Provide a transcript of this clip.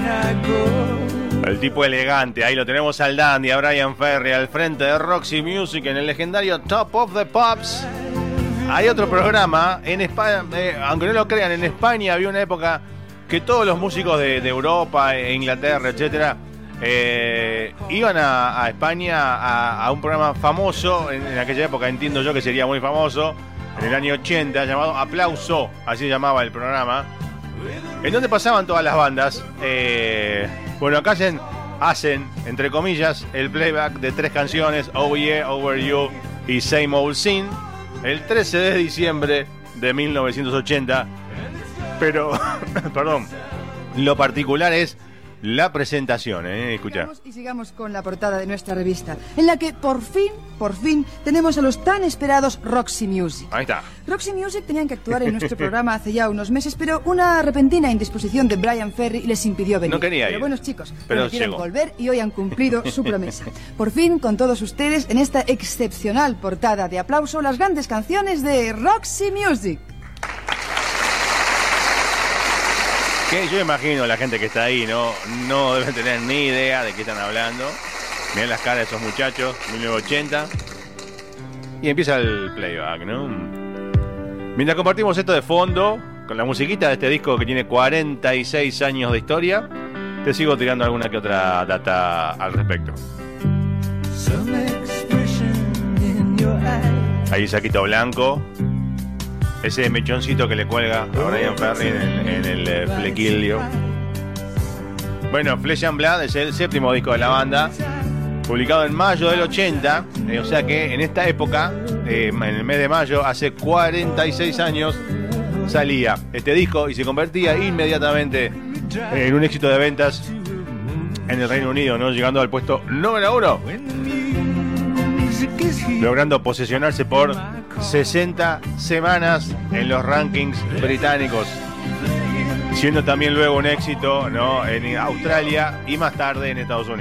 El tipo elegante, ahí lo tenemos al Dandy, a Bryan Ferry al frente de Roxy Music en el legendario Top of the Pops. Hay otro programa en España, aunque no lo crean, en España había una época que todos los músicos de Europa, Inglaterra, etcétera, iban a España a un programa famoso en aquella época, entiendo yo que sería muy famoso, en el año 80, llamado Aplauso, así se llamaba el programa, en donde pasaban todas las bandas. Bueno, acá hacen, entre comillas, el playback de 3 canciones, Oh Yeah, Over You y Same Old Scene, el 13 de diciembre de 1980. Pero, perdón, lo particular es la presentación, escucha. Y sigamos con la portada de nuestra revista, en la que por fin, tenemos a los tan esperados Roxy Music. Ahí está. Roxy Music tenían que actuar en nuestro programa hace ya unos meses, pero una repentina indisposición de Bryan Ferry les impidió venir. No quería ir. Pero buenos chicos, Prometieron volver y hoy han cumplido su promesa. Por fin, con todos ustedes, en esta excepcional portada de Aplauso, las grandes canciones de Roxy Music. Que yo imagino la gente que está ahí, no deben tener ni idea de qué están hablando. Miren las caras de esos muchachos, 1980. Y empieza el playback, ¿no? Mientras compartimos esto de fondo, con la musiquita de este disco que tiene 46 años de historia, te sigo tirando alguna que otra data al respecto. Ahí saquito blanco. Ese mechoncito que le cuelga a Bryan Ferry en el flequillo. Bueno, Flesh and Blood es el 7º disco de la banda, publicado en mayo del 80. O sea que en esta época, en el mes de mayo, hace 46 años, salía este disco y se convertía inmediatamente en un éxito de ventas en el Reino Unido, ¿no? Llegando al puesto número 1. Logrando posesionarse por 60 semanas en los rankings británicos, siendo también luego un éxito, ¿no?, en Australia y más tarde en Estados Unidos.